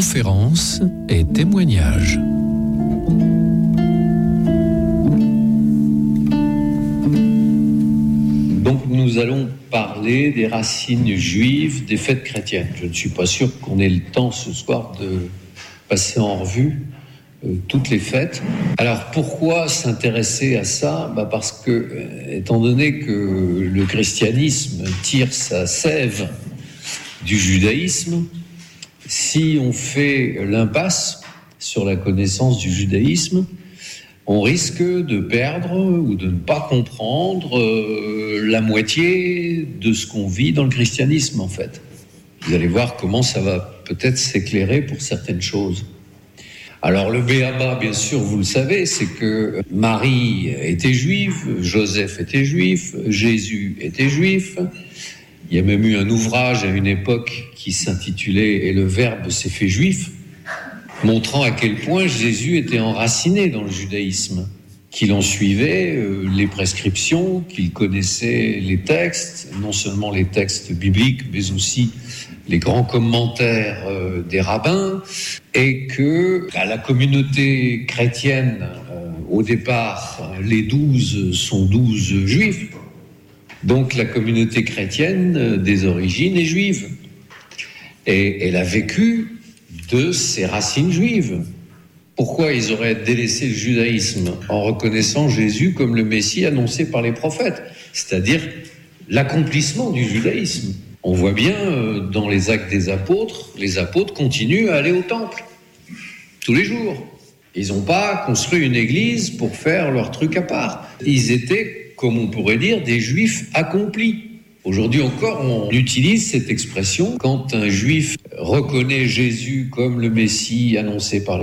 Conférences et témoignages. Donc nous allons parler des racines juives des fêtes chrétiennes. Je ne suis pas sûr qu'on ait le temps ce soir de passer en revue toutes les fêtes. Alors pourquoi s'intéresser à ça ? Parce que, étant donné que le christianisme tire sa sève du judaïsme, si on fait l'impasse sur la connaissance du judaïsme, on risque de perdre ou de ne pas comprendre la moitié de ce qu'on vit dans le christianisme, en fait. Vous allez voir comment ça va peut-être s'éclairer pour certaines choses. Alors le b.a.-ba, bien sûr, vous le savez, c'est que Marie était juive, Joseph était juif, Jésus était juif. Il y a même eu un ouvrage à une époque qui s'intitulait « Et le Verbe s'est fait juif », montrant à quel point Jésus était enraciné dans le judaïsme, qu'il en suivait les prescriptions, qu'il connaissait les textes, non seulement les textes bibliques, mais aussi les grands commentaires des rabbins, et que la communauté chrétienne, au départ, les 12 sont 12 juifs, donc la communauté chrétienne des origines est juive, et elle a vécu de ses racines juives. Pourquoi ils auraient délaissé le judaïsme en reconnaissant Jésus comme le Messie annoncé par les prophètes, c'est-à-dire l'accomplissement du judaïsme. On voit bien dans les actes des apôtres, les apôtres continuent à aller au temple tous les jours. Ils n'ont pas construit une église pour faire leur truc à part. Ils étaient, comme on pourrait dire, des juifs accomplis. Aujourd'hui encore, on utilise cette expression quand un juif reconnaît Jésus comme le Messie annoncé par les